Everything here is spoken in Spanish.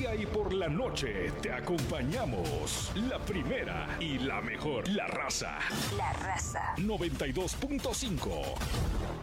día y por la noche te acompañamos. La primera y la mejor. La Raza. La Raza. 92.5.